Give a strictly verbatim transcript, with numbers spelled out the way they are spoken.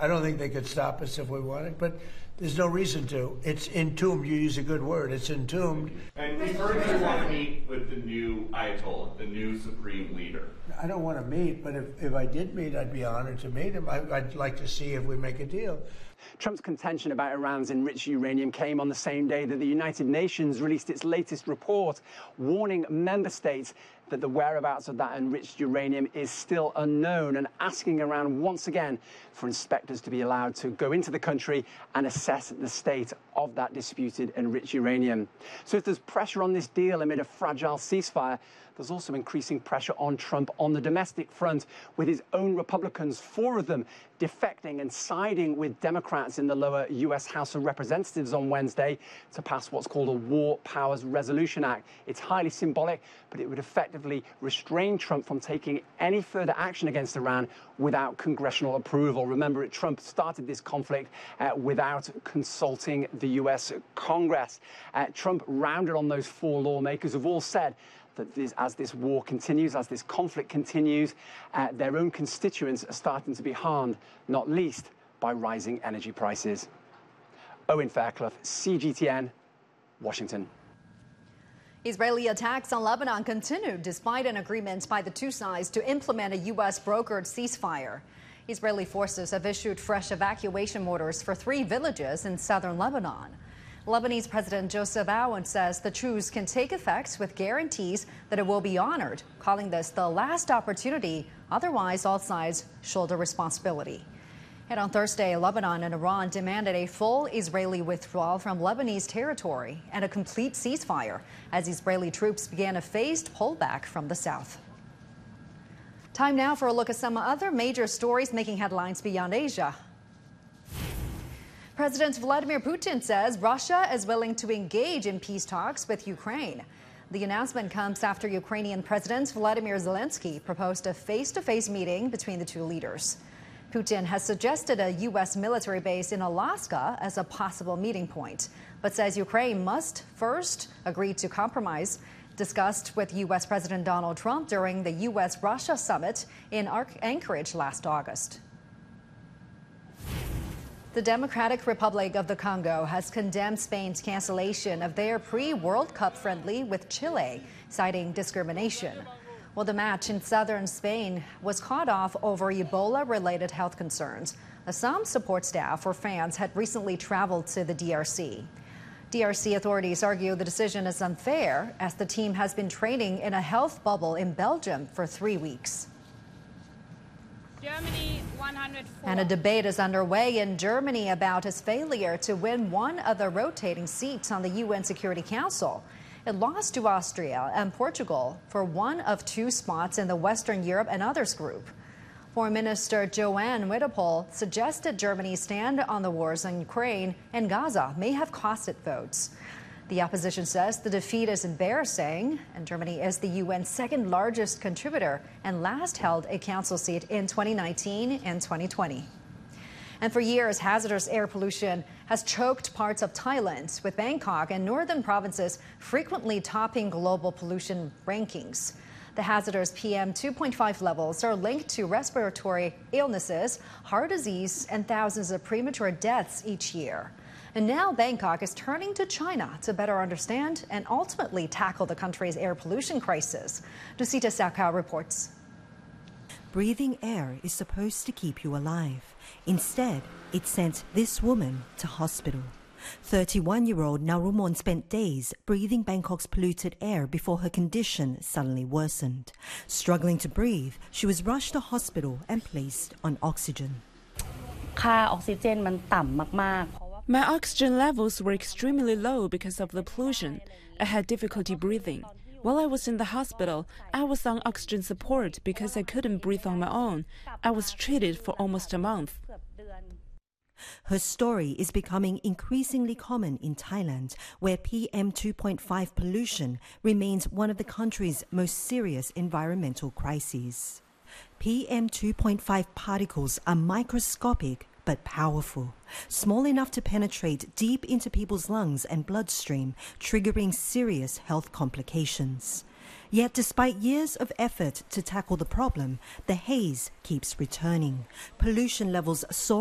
I don't think they could stop us if we wanted, but there's no reason to. It's entombed. You use a good word. It's entombed. And we've heard you want to meet with the new Ayatollah, the new supreme leader. I don't want to meet, but if, if I did meet, I'd be honored to meet him. I, I'd like to see if we make a deal. Trump's contention about Iran's enriched uranium came on the same day that the United Nations released its latest report, warning member states that the whereabouts of that enriched uranium is still unknown, and asking Iran once again for inspectors to be allowed to go into the country and assess the state of that disputed enriched uranium. So if there's pressure on this deal amid a fragile ceasefire, there's also increasing pressure on Trump on the domestic front, with his own Republicans, four of them, defecting and siding with Democrats in the lower U S House of Representatives on Wednesday to pass what's called a War Powers Resolution Act. It's highly symbolic, but it would effectively restrain Trump from taking any further action against Iran without congressional approval. Remember, Trump started this conflict uh, without consulting the U S Congress. Uh, Trump rounded on those four lawmakers who've all said that this, as this war continues, as this conflict continues, uh, their own constituents are starting to be harmed, not least by rising energy prices. Owen Fairclough, C G T N, Washington. Israeli attacks on Lebanon continue despite an agreement by the two sides to implement a U S-brokered ceasefire. Israeli forces have issued fresh evacuation orders for three villages in southern Lebanon. Lebanese President Joseph Aoun says the truce can take effect with guarantees that it will be honored, calling this the last opportunity. Otherwise, all sides shoulder responsibility. And on Thursday, Lebanon and Iran demanded a full Israeli withdrawal from Lebanese territory and a complete ceasefire as Israeli troops began a phased pullback from the south. Time now for a look at some other major stories making headlines beyond Asia. President Vladimir Putin says Russia is willing to engage in peace talks with Ukraine. The announcement comes after Ukrainian President Volodymyr Zelensky proposed a face-to-face meeting between the two leaders. Putin has suggested a U S military base in Alaska as a possible meeting point, but says Ukraine must first agree to compromise, discussed with U S President Donald Trump during the U S-Russia summit in Anchorage last August. The Democratic Republic of the Congo has condemned Spain's cancellation of their pre-World Cup friendly with Chile, citing discrimination. Well, the match in southern Spain was called off over Ebola-related health concerns. Some support staff or fans had recently traveled to the D R C. D R C authorities argue the decision is unfair, as the team has been training in a health bubble in Belgium for three weeks. Germany, one hundred four. And a debate is underway in Germany about its failure to win one of the rotating seats on the U N Security Council. It lost to Austria and Portugal for one of two spots in the Western Europe and Others group. Foreign Minister Joanne Wittopol suggested Germany's stand on the wars in Ukraine and Gaza may have cost it votes. The opposition says the defeat is embarrassing, and Germany is the U N's second largest contributor and last held a council seat in twenty nineteen and twenty twenty. And for years, hazardous air pollution has choked parts of Thailand, with Bangkok and northern provinces frequently topping global pollution rankings. The hazardous P M two point five levels are linked to respiratory illnesses, heart disease, and thousands of premature deaths each year. And now Bangkok is turning to China to better understand and ultimately tackle the country's air pollution crisis. Dusita Sakau reports. Breathing air is supposed to keep you alive. Instead, it sent this woman to hospital. thirty-one-year-old Narumon spent days breathing Bangkok's polluted air before her condition suddenly worsened. Struggling to breathe, she was rushed to hospital and placed on oxygen. ค่าออกซิเจนมันต่ำมาก My oxygen levels were extremely low because of the pollution. I had difficulty breathing. While I was in the hospital, I was on oxygen support because I couldn't breathe on my own. I was treated for almost a month. Her story is becoming increasingly common in Thailand, where P M two point five pollution remains one of the country's most serious environmental crises. P M two point five particles are microscopic but powerful, small enough to penetrate deep into people's lungs and bloodstream, triggering serious health complications. Yet despite years of effort to tackle the problem, the haze keeps returning. Pollution levels soar